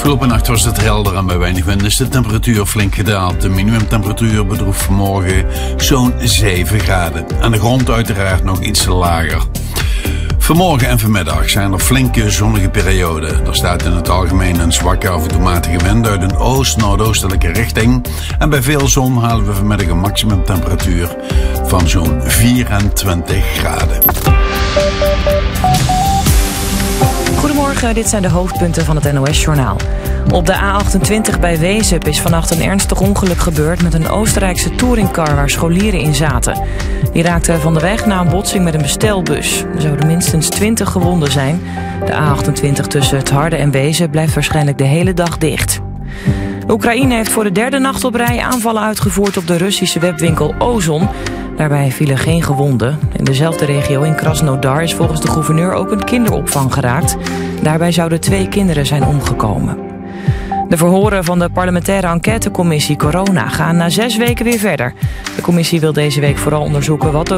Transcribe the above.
Afgelopen nacht was het helder en bij weinig wind is de temperatuur flink gedaald. De minimumtemperatuur bedroeg vanmorgen zo'n 7 graden. Aan de grond uiteraard nog iets lager. Vanmorgen en vanmiddag zijn er flinke zonnige perioden. Er staat in het algemeen een zwakke af en toe matige wind uit een oost-noordoostelijke richting. En bij veel zon halen we vanmiddag een maximumtemperatuur van zo'n 24 graden. Goedemorgen, dit zijn de hoofdpunten van het NOS-journaal. Op de A28 bij Wezep is vannacht een ernstig ongeluk gebeurd met een Oostenrijkse touringcar waar scholieren in zaten. Die raakten van de weg na een botsing met een bestelbus. Er zouden minstens 20 gewonden zijn. De A28 tussen het Harde en Wezep blijft waarschijnlijk de hele dag dicht. Oekraïne heeft voor de derde nacht op rij aanvallen uitgevoerd op de Russische webwinkel Ozon. Daarbij vielen geen gewonden. In dezelfde regio in Krasnodar is volgens de gouverneur ook een kinderopvang geraakt. Daarbij zouden 2 kinderen zijn omgekomen. De verhoren van de parlementaire enquêtecommissie Corona gaan na 6 weken weer verder. De commissie wil deze week vooral onderzoeken wat de